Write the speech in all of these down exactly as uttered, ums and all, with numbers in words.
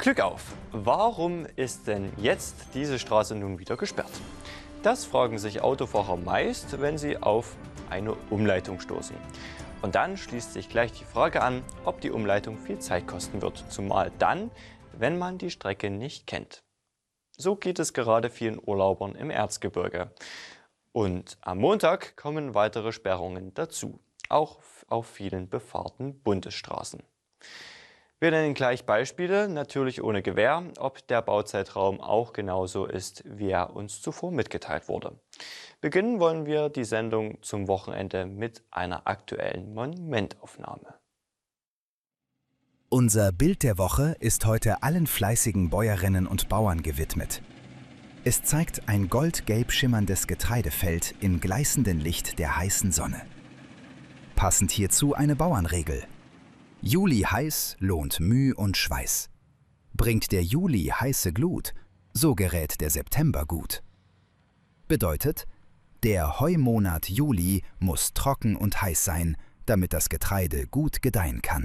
Glück auf! Warum ist denn jetzt diese Straße nun wieder gesperrt? Das fragen sich Autofahrer meist, wenn sie auf eine Umleitung stoßen. Und dann schließt sich gleich die Frage an, ob die Umleitung viel Zeit kosten wird, zumal dann, wenn man die Strecke nicht kennt. So geht es gerade vielen Urlaubern im Erzgebirge. Und am Montag kommen weitere Sperrungen dazu, auch auf vielen befahrten Bundesstraßen. Wir nennen gleich Beispiele, natürlich ohne Gewähr, ob der Bauzeitraum auch genauso ist, wie er uns zuvor mitgeteilt wurde. Beginnen wollen wir die Sendung zum Wochenende mit einer aktuellen Momentaufnahme. Unser Bild der Woche ist heute allen fleißigen Bäuerinnen und Bauern gewidmet. Es zeigt ein goldgelb schimmerndes Getreidefeld im gleißenden Licht der heißen Sonne. Passend hierzu eine Bauernregel. Juli heiß lohnt Müh und Schweiß. Bringt der Juli heiße Glut, so gerät der September gut. Bedeutet, der Heumonat Juli muss trocken und heiß sein, damit das Getreide gut gedeihen kann.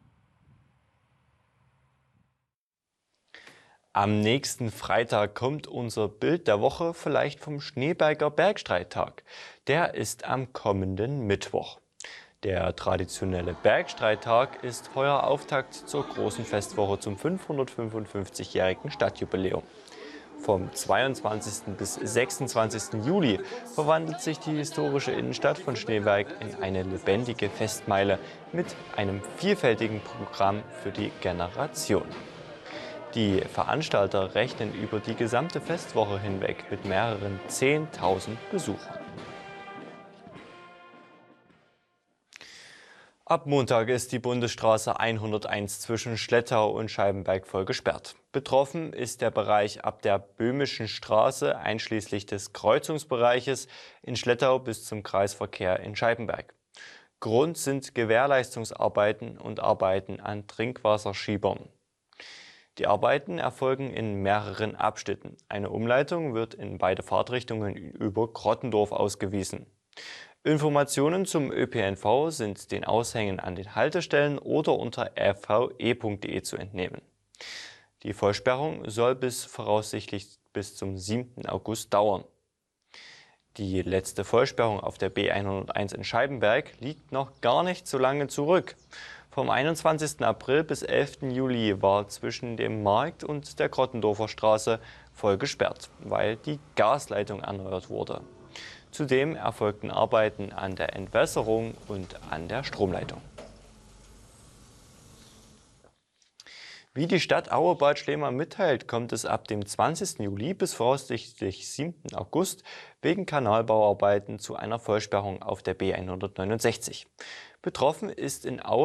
Am nächsten Freitag kommt unser Bild der Woche vielleicht vom Schneeberger Bergstreittag. Der ist am kommenden Mittwoch. Der traditionelle Bergstreittag ist heuer Auftakt zur großen Festwoche zum fünfhundertfünfundfünfzigjährigen Stadtjubiläum. Vom zweiundzwanzigsten bis sechsundzwanzigsten Juli verwandelt sich die historische Innenstadt von Schneeberg in eine lebendige Festmeile mit einem vielfältigen Programm für die Generation. Die Veranstalter rechnen über die gesamte Festwoche hinweg mit mehreren zehntausend Besuchern. Ab Montag ist die Bundesstraße hunderteins zwischen Schlettau und Scheibenberg voll gesperrt. Betroffen ist der Bereich ab der Böhmischen Straße einschließlich des Kreuzungsbereiches in Schlettau bis zum Kreisverkehr in Scheibenberg. Grund sind Gewährleistungsarbeiten und Arbeiten an Trinkwasserschiebern. Die Arbeiten erfolgen in mehreren Abschnitten. Eine Umleitung wird in beide Fahrtrichtungen über Grottendorf ausgewiesen. Informationen zum Ö P N V sind den Aushängen an den Haltestellen oder unter r v e punkt de zu entnehmen. Die Vollsperrung soll bis voraussichtlich bis zum siebten August dauern. Die letzte Vollsperrung auf der B hunderteins in Scheibenberg liegt noch gar nicht so lange zurück. Vom einundzwanzigsten April bis elften Juli war zwischen dem Markt und der Grottendorfer Straße voll gesperrt, weil die Gasleitung erneuert wurde. Zudem erfolgten Arbeiten an der Entwässerung und an der Stromleitung. Wie die Stadt Auebad Schlema mitteilt, kommt es ab dem zwanzigsten Juli bis voraussichtlich siebten August wegen Kanalbauarbeiten zu einer Vollsperrung auf der B hundertneunundsechzig. Betroffen ist in Aue